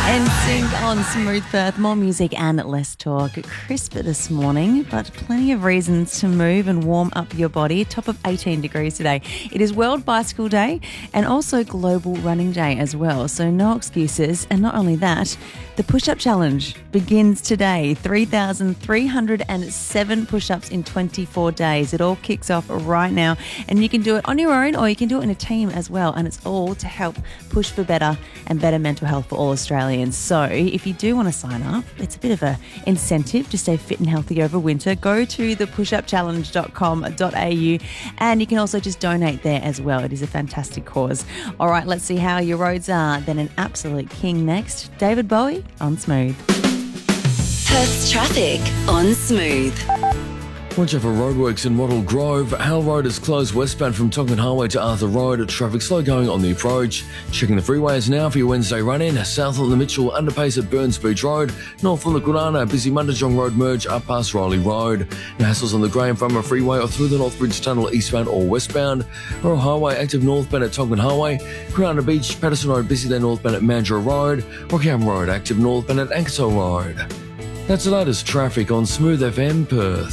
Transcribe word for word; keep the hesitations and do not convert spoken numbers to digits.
And sync on Smooth Perth, more music and less talk. Crisper this morning, but plenty of reasons to move and warm up your body. Top of eighteen degrees today. It is World Bicycle Day and also Global Running Day as well, so no excuses. And not only that, the push-up challenge begins today. three thousand three hundred seven push-ups in twenty-four days. It all kicks off right now, and you can do it on your own or you can do it in a team as well, and it's all to help push for better and better mental health for all Australians. So if you do want to sign up, it's a bit of an incentive to stay fit and healthy over winter. Go to the push up challenge dot com dot a u and you can also just donate there as well. It is a fantastic cause. All right, let's see how your roads are. Then an absolute king next. David Bowie on Smooth. Perth's traffic on Smooth. Watch out for roadworks in Wattle Grove. Hale Road is closed westbound from Tonkin Highway to Arthur Road. Traffic slow going on the approach. Checking the freeways now for your Wednesday run-in. South on the Mitchell underpass at Burns Beach Road. North on the Gurana, busy Mundajong Road merge up past Riley Road. No hassles on the Graham Farmer Freeway or through the Northbridge Tunnel eastbound or westbound. Royal Highway active northbound at Tonkin Highway. Gurana Beach, Patterson Road busy there northbound at Mandurah Road. Rockingham Road active northbound at Ankersall Road. That's the latest traffic on Smooth F M Perth.